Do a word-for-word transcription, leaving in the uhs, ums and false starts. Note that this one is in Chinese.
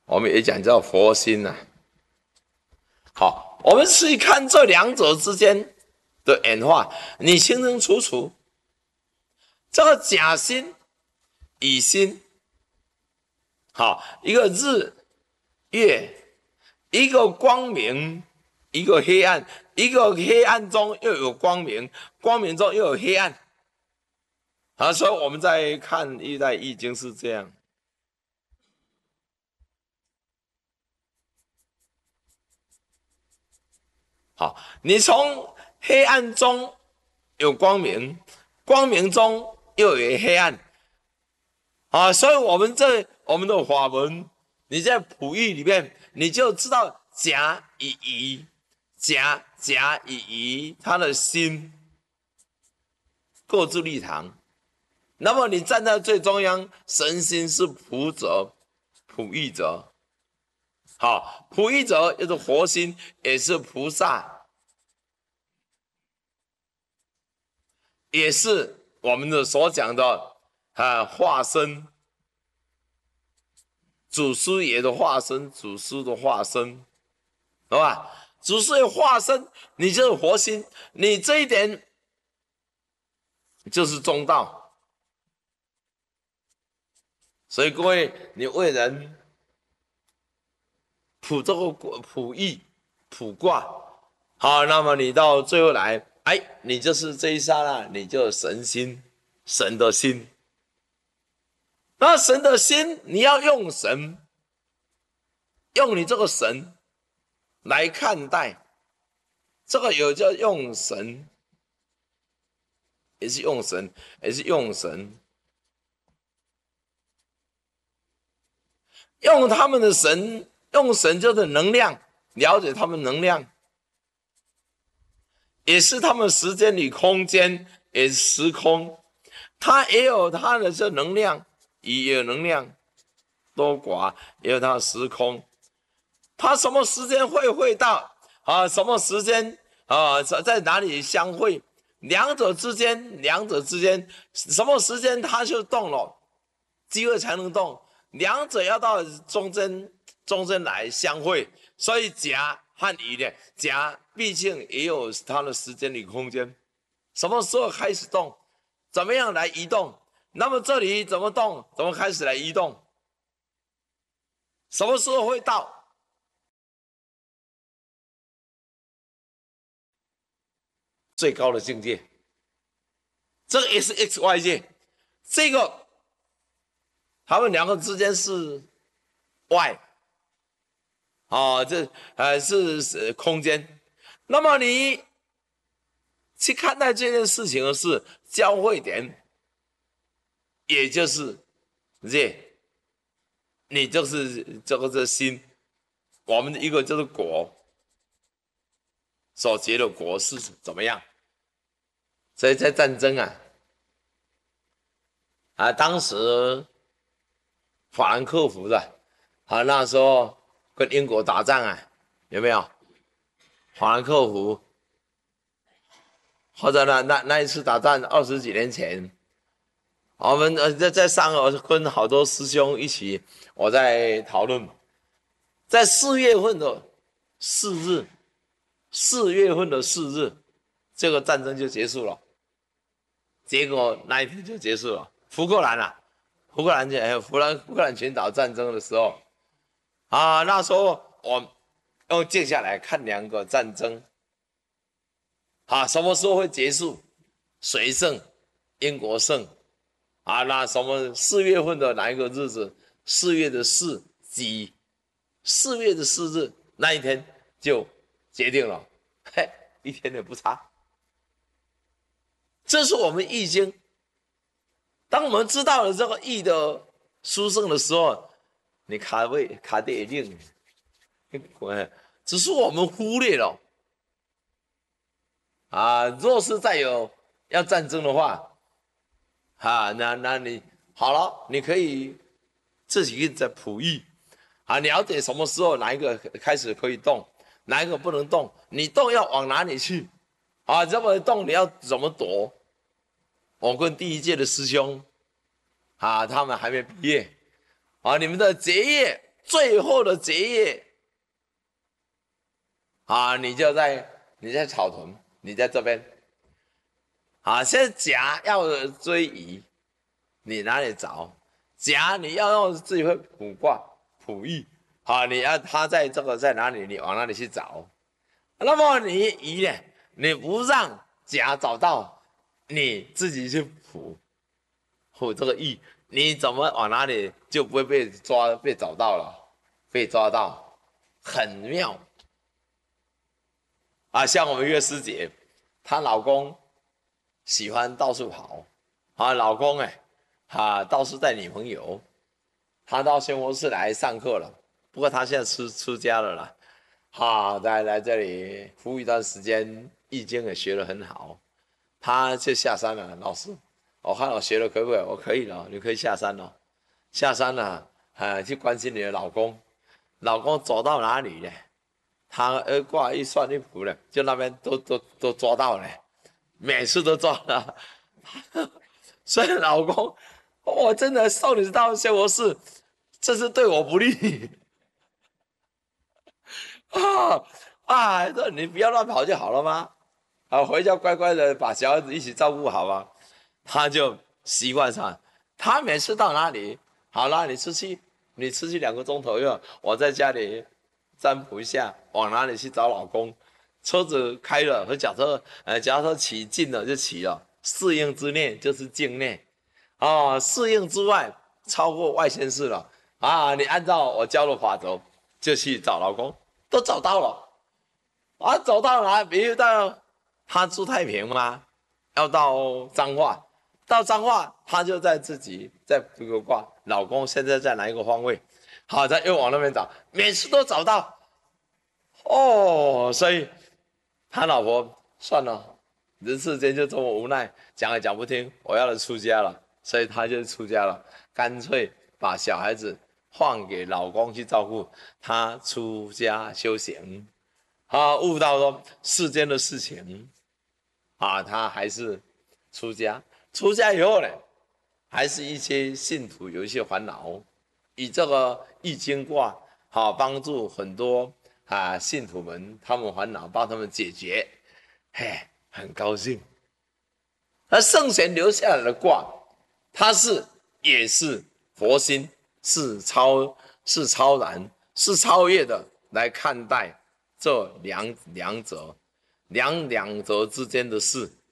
我们也讲叫佛心呐、啊。好，我们去看这两者之间的演化，你清清楚楚，这个甲辛、乙辛，好，一个日月，一个光明，一个黑暗，一个黑暗中又有光明，光明中又有黑暗。啊，所以我们在看历代易经是这样。好，你从黑暗中有光明，光明中又有黑暗。啊，所以我们这我们的法文，你在普义里面，你就知道甲乙乙，甲甲乙乙，他的心各自立场。那么你站在最中央，神心是普者，普义者。好，普义者就是佛心，也是菩萨，也是我们的所讲的啊化身，祖师爷的化身，祖师的化身，好吧？祖师爷化身，你就是佛心，你这一点就是中道。所以各位，你为人卜这个卜易、卜卦，好，那么你到最后来，哎，你就是这一刹那，你就神心，神的心。那神的心，你要用神，用你这个神来看待，这个有叫用神，也是用神，也是用神。用他们的神，用神就是能量，了解他们能量，也是他们时间与空间，也是时空，它也有它的这能量，也有能量多寡，也有它的时空，它什么时间会会到啊？什么时间啊？在哪里相会？两者之间，两者之间，什么时间它就动了，机会才能动。两者要到中间，中间来相会，所以甲和乙呢，甲毕竟也有它的时间与空间，什么时候开始动，怎么样来移动？那么这里怎么动？怎么开始来移动？什么时候会到？最高的境界，这个也是 X Y 界，这个。他们两个之间是 Y， 啊，这呃是是空间。那么你去看待这件事情的是交汇点，也就是这，你就是这个是心，我们的一个就是果，所结的果是怎么样？所以在战争啊，啊当时。法兰克福的，啊，那时候跟英国打仗啊，有没有？法兰克福，或者呢，那那一次打仗二十几年前，我们呃在在上海跟好多师兄一起，我在讨论，在四月份的四日，四月份的四日，这个战争就结束了。结果那一天就结束了，福克兰啊。福克兰群，福兰福克兰群岛战争的时候，啊，那时候我用静下来看两个战争，啊，什么时候会结束？谁胜？英国胜，啊，那什么四月份的哪一个日子？四月的四几？四月的四日那一天就决定了，嘿，一天也不差。这是我们易经。当我们知道了这个易的殊胜的时候，你卡位卡得一定，只是我们忽略了啊。若是再有要战争的话，啊，那那你好了，你可以自己在普义啊，了解什么时候哪一个开始可以动，哪一个不能动，你动要往哪里去啊？这么动你要怎么躲？我跟第一届的师兄啊，他们还没毕业啊，你们的结业最后的结业啊，你就在你在草屯，你在这边啊。现在甲要追乙，你哪里找？甲你要用自己会卜卦卜易啊，你要他在这个在哪里，你往哪里去找？那么你乙呢？你不让甲找到，你自己去卜卜这个易，你怎么往哪里就不会被抓被找到了？被抓到，很妙啊！像我们岳师姐，她老公喜欢到处跑啊，老公哎、欸，啊，倒是带女朋友，她到仙佛寺来上课了，不过她现在出出家了啦。哈，来来这里服务一段时间，易经也学得很好，他就下山了。老师，我看我学的可不可以？我可以了，你可以下山了。下山了，啊，去关心你的老公。老公走到哪里呢？他二卦一算一卜了，就那边都都都抓到了，每次都抓了。所以老公，我真的送你到仙佛寺，这是对我不利。啊啊！这你不要乱跑就好了吗？啊，回家乖乖的把小孩子一起照顾好啊。他就习惯上，他每次到哪里，好了，你出去，你出去两个钟头后，我在家里占卜一下，往哪里去找老公。车子开了和脚车，呃，假如说起劲了就起了，适应之内就是境内，啊，适应之外超过外县市了啊，你按照我教的法则就去找老公。都找到了，啊，走到哪？比如到他住太平吗？要到彰化，到彰化他就在自己在卜个卦，老公现在在哪一个方位？好，他又往那边找，每次都找到。哦，所以他老婆算了，人世间就这么无奈，讲也讲不听，我要的出家了，所以他就出家了，干脆把小孩子换给老公去照顾，他出家修行，他悟到说世间的事情，啊，他还是出家。出家以后呢，还是一些信徒有一些烦恼，以这个易经卦，好帮助很多啊信徒们，他们烦恼帮他们解决，嘿，很高兴。而圣贤留下来的卦，它是也是佛心。是超是超然，是超越的来看待这两两者两两者之间的事